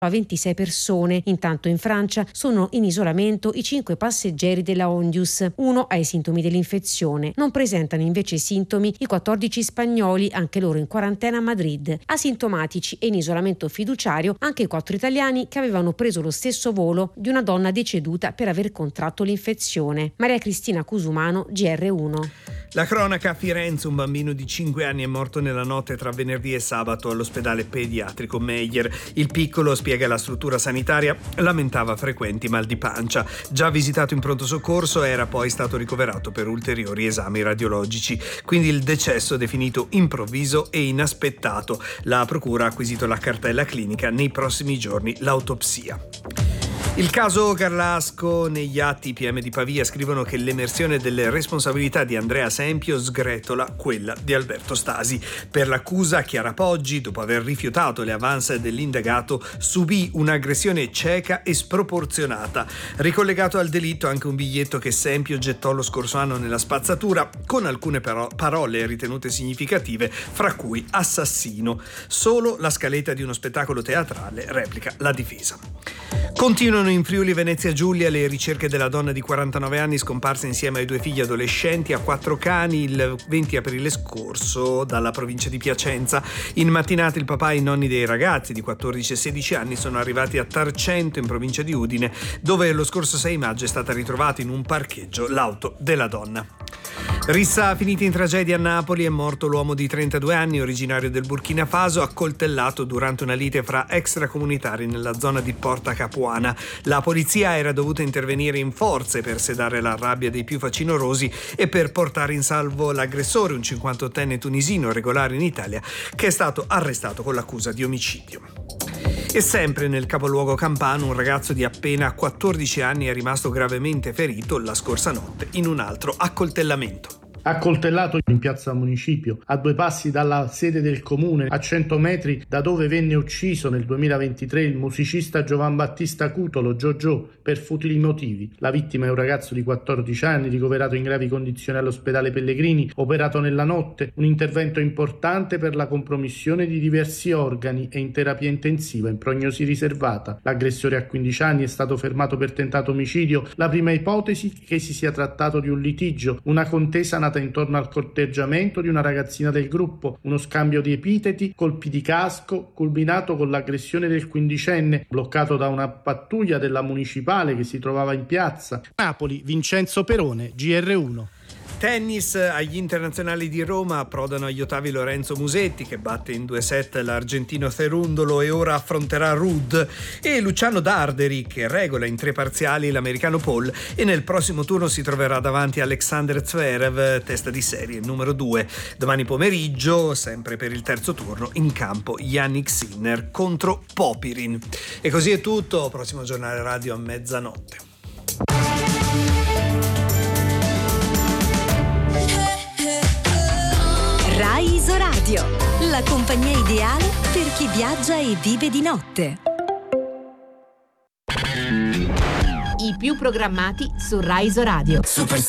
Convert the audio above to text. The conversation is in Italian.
a 26 persone. Intanto in Francia sono in isolamento i 5 passeggeri della Ondius. Uno ha i sintomi dell'infezione. Non presentano invece sintomi i 14 spagnoli, anche loro in quarantena a Madrid. Asintomatici e in isolamento fiduciario anche i 4 italiani che avevano preso lo stesso volo di una donna deceduta per aver contratto l'infezione. Maria Cristina Cusumano, GR1. La cronaca a Firenze: un bambino di 5 anni è morto nella notte tra venerdì e sabato all'ospedale pediatrico Meyer. Il piccolo, spiega la struttura sanitaria, lamentava frequenti mal di pancia. Già visitato in pronto soccorso, era poi stato ricoverato per ulteriori esami radiologici. Quindi il decesso definito improvviso e inaspettato. La procura ha acquisito la cartella clinica, nei prossimi giorni l'autopsia. Il caso Garlasco: negli atti PM di Pavia scrivono che l'emersione delle responsabilità di Andrea Sempio sgretola quella di Alberto Stasi. Per l'accusa, Chiara Poggi, dopo aver rifiutato le avance dell'indagato, subì un'aggressione cieca e sproporzionata. Ricollegato al delitto anche un biglietto che Sempio gettò lo scorso anno nella spazzatura, con alcune parole ritenute significative, fra cui assassino. Solo la scaletta di uno spettacolo teatrale, replica la difesa. Continuano in Friuli Venezia Giulia le ricerche della donna di 49 anni scomparsa insieme ai 2 figli adolescenti, a 4 cani, il 20 aprile scorso dalla provincia di Piacenza. In mattinata il papà e i nonni dei ragazzi di 14 e 16 anni sono arrivati a Tarcento, in provincia di Udine, dove lo scorso 6 maggio è stata ritrovata in un parcheggio l'auto della donna. Rissa finita in tragedia a Napoli: è morto l'uomo di 32 anni, originario del Burkina Faso, accoltellato durante una lite fra extracomunitari nella zona di Porta Capuana. La polizia era dovuta intervenire in forze per sedare la rabbia dei più facinorosi e per portare in salvo l'aggressore, un 58enne tunisino regolare in Italia, che è stato arrestato con l'accusa di omicidio. E sempre nel capoluogo campano, un ragazzo di appena 14 anni è rimasto gravemente ferito la scorsa notte in un altro accoltellamento. Accoltellato in piazza Municipio, a 2 passi dalla sede del comune, a 100 metri da dove venne ucciso nel 2023 il musicista Giovan Battista Cutolo, Giorgio, per futili motivi. La vittima è un ragazzo di 14 anni, ricoverato in gravi condizioni all'ospedale Pellegrini, operato nella notte, un intervento importante per la compromissione di diversi organi e in terapia intensiva in prognosi riservata. L'aggressore a 15 anni è stato fermato per tentato omicidio. La prima ipotesi è che si sia trattato di un litigio, una contesa nata intorno al corteggiamento di una ragazzina del gruppo, uno scambio di epiteti, colpi di casco, culminato con l'aggressione del 15enne, bloccato da una pattuglia della municipale che si trovava in piazza. Napoli, Vincenzo Perone, GR1. Tennis: agli internazionali di Roma approdano agli ottavi Lorenzo Musetti, che batte in 2 set l'argentino Cerundolo e ora affronterà Ruud, e Luciano Darderi, che regola in 3 parziali l'americano Paul e nel prossimo turno si troverà davanti Alexander Zverev, testa di serie numero 2. Domani pomeriggio, sempre per il terzo turno, in campo Yannick Sinner contro Popirin. E così è tutto, prossimo giornale radio a mezzanotte. Rai Isoradio, la compagnia ideale per chi viaggia e vive di notte. I più programmati su Rai Isoradio.